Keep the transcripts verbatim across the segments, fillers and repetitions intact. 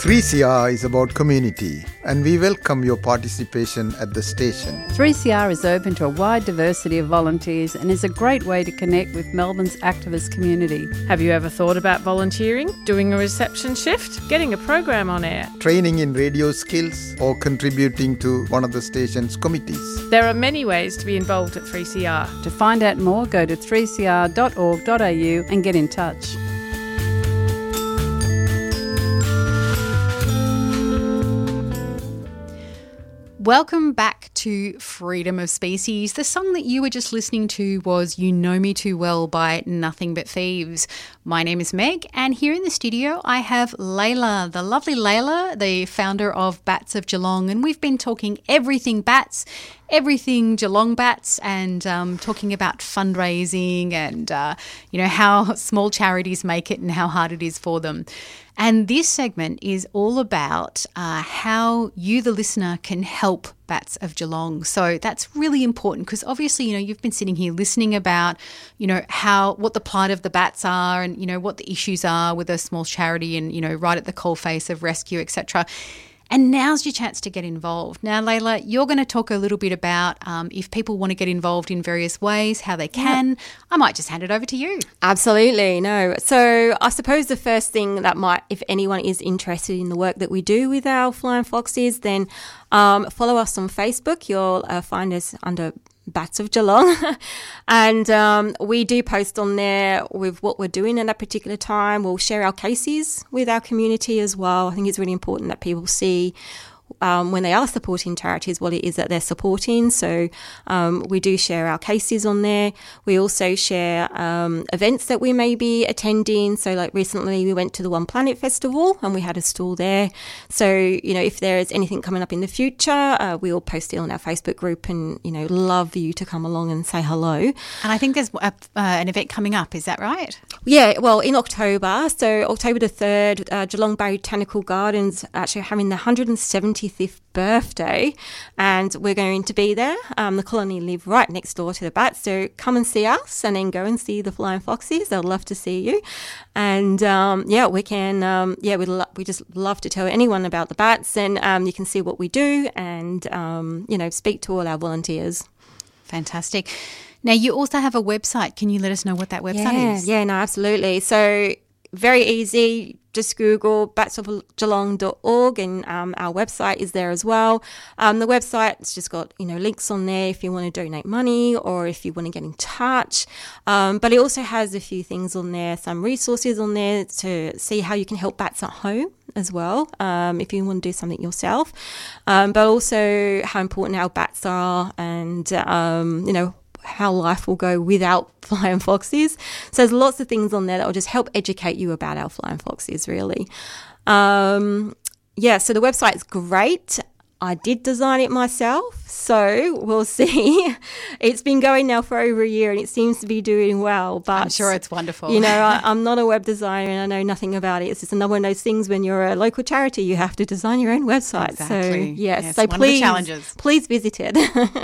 three C R is about community, and we welcome your participation at the station. three C R is open to a wide diversity of volunteers and is a great way to connect with Melbourne's activist community. Have you ever thought about volunteering, doing a reception shift, getting a program on air? Training in radio skills or contributing to one of the station's committees. There are many ways to be involved at three C R. To find out more, go to three c r dot org dot a u and get in touch. Welcome back to Freedom of Species. The song that you were just listening to was You Know Me Too Well by Nothing But Thieves. My name is Meg, and here in the studio I have Layla, the lovely Layla, the founder of Bats of Geelong, and we've been talking everything bats, everything Geelong bats, and um, talking about fundraising and, uh, you know, how small charities make it and how hard it is for them. And this segment is all about uh, how you, the listener, can help Bats of Geelong. So that's really important because obviously, you know, you've been sitting here listening about, you know, how, what the plight of the bats are and, you know, what the issues are with a small charity and, you know, right at the coalface of rescue, et cetera. And now's your chance to get involved. Now, Layla, you're going to talk a little bit about um, if people want to get involved in various ways, how they can. Yep. I might just hand it over to you. Absolutely. No. So I suppose the first thing that might, if anyone is interested in the work that we do with our flying foxes, then um, follow us on Facebook. You'll uh, find us under Bats of Geelong. and um, we do post on there with what we're doing at that particular time. We'll share our cases with our community as well. I think it's really important that people see Um, when they are supporting charities, what it is that they're supporting. So um, we do share our cases on there. We also share um, events that we may be attending. So like recently we went to the One Planet Festival and we had a stall there. So, you know, if there is anything coming up in the future, uh, we will post it on our Facebook group and, you know, love you to come along and say hello. And I think there's a, uh, an event coming up. Is that right? Yeah, well, in October. So October the third, uh, Geelong Botanical Gardens actually having the one hundred seventieth birthday, and we're going to be there. Um, the colony live right next door to the bats, so come and see us and then go and see the flying foxes. They'd love to see you. And um, yeah, we can, um, yeah, we lo- we just love to tell anyone about the bats, and um, you can see what we do and, um, you know, speak to all our volunteers. Fantastic. Now, you also have a website. Can you let us know what that website yeah, is? Yeah, no, absolutely. So very easy. Just Google bats of geelong dot org and um, our website is there as well. Um, the website's just got, you know, links on there if you want to donate money or if you want to get in touch. Um, but it also has a few things on there, some resources on there to see how you can help bats at home as well, um, if you want to do something yourself. Um, but also how important our bats are and, um, you know, how life will go without flying foxes. So there's lots of things on there that will just help educate you about our flying foxes, really. Um, yeah, so the website's great. I did design it myself, so we'll see. It's been going now for over a year and it seems to be doing well. But I'm sure it's wonderful. You know, I, I'm not a web designer and I know nothing about it. It's just another one of those things when you're a local charity, you have to design your own website. Exactly. So, yes, yes so one please, of the challenges. please visit it.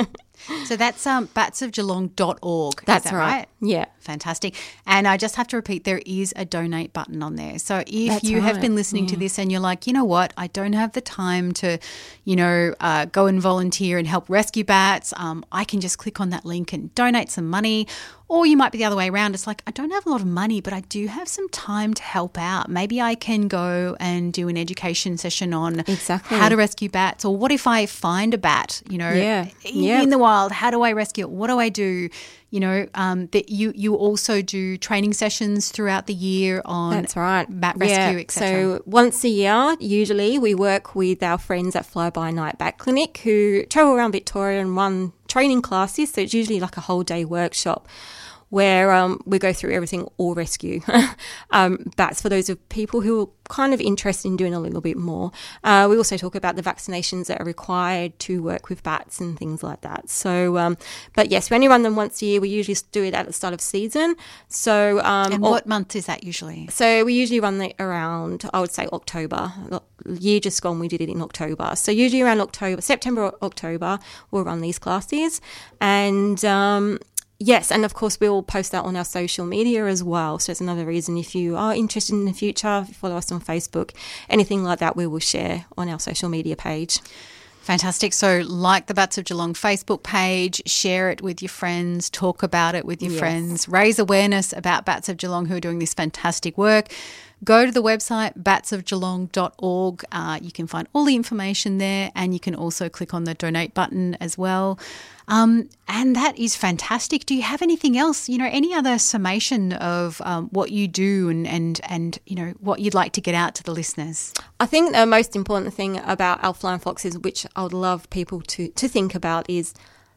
So that's um, bats of geelong dot org. That's is that right. right? Yeah. Fantastic. And I just have to repeat, there is a donate button on there. So if That's you right. have been listening yeah. to this and you're like, you know what, I don't have the time to, you know, uh, go and volunteer and help rescue bats, um, I can just click on that link and donate some money. Or you might be the other way around. It's like, I don't have a lot of money, but I do have some time to help out. Maybe I can go and do an education session on exactly. how to rescue bats. Or what if I find a bat, you know, yeah. in yeah. the wild? How do I rescue it? What do I do? You know, um, that you, you also do training sessions throughout the year on That's right. bat rescue, yeah. et cetera. So once a year, usually, we work with our friends at Fly By Night Bat Clinic who travel around Victoria and run training classes. So it's usually like a whole day workshop where um, we go through everything all rescue um, bats for those of people who are kind of interested in doing a little bit more. Uh, we also talk about the vaccinations that are required to work with bats and things like that. So, um, but yes, we only run them once a year. We usually do it at the start of season. So, um, and what month is that usually? So we usually run it around, I would say, October. Year just gone, we did it in October. So usually around October, September or October, we'll run these classes. And um, yes, and of course we'll post that on our social media as well. So it's another reason if you are interested in the future, if you follow us on Facebook, anything like that, we will share on our social media page. Fantastic. So like the Bats of Geelong Facebook page, share it with your friends, talk about it with your Yes. friends, raise awareness about Bats of Geelong who are doing this fantastic work. Go to the website bats of geelong dot org. Uh, you can find all the information there, and you can also click on the donate button as well. Um, and that is fantastic. Do you have anything else, you know, any other summation of um, what you do and, and, and, you know, what you'd like to get out to the listeners? I think the most important thing about our flying foxes, which I would love people to, to think about, is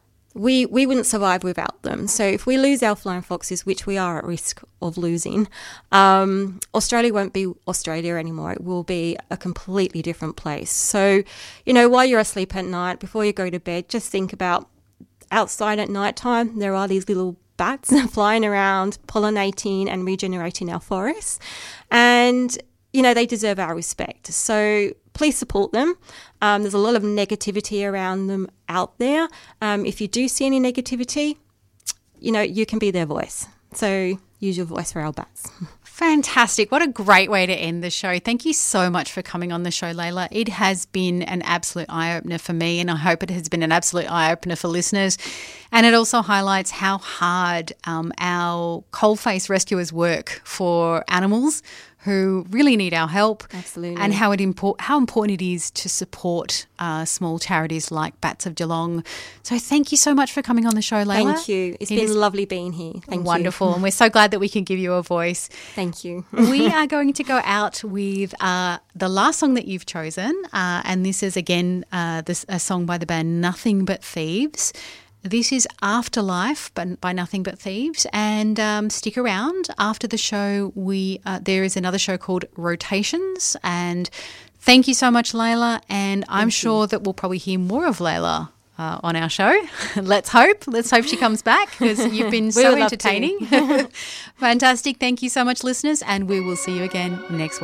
we we wouldn't survive without them. So if we lose our flying foxes, which we are at risk of losing, um, Australia won't be Australia anymore. It will be a completely different place. So, you know, while you're asleep at night, before you go to bed, just think about outside at night time, there are these little bats flying around, pollinating and regenerating our forests. And, you know, they deserve our respect. So please support them. Um, there's a lot of negativity around them out there. Um, if you do see any negativity, you know, you can be their voice. So use your voice for our bats. Fantastic. What a great way to end the show. Thank you so much for coming on the show, Layla. It has been an absolute eye-opener for me, and I hope it has been an absolute eye-opener for listeners. And it also highlights how hard um, our coalface rescuers work for animals who really need our help. Absolutely. And how it import, how important it is to support uh, small charities like Bats of Geelong. So thank you so much for coming on the show, Layla. Thank you. It's It been is lovely being here. Thank wonderful. you. And we're so glad that we can give you a voice. Thank you. We are going to go out with uh, the last song that you've chosen, uh, and this is again uh, this, a song by the band Nothing But Thieves. This is Afterlife by, by Nothing But Thieves, and um, stick around. After the show, we uh, there is another show called Rotations, and thank you so much, Layla, and I'm sure that we'll probably hear more of Layla Uh, on our show. Let's hope. Let's hope she comes back, because you've been so would love to. entertaining. Fantastic. Thank you so much, listeners, and we will see you again next week.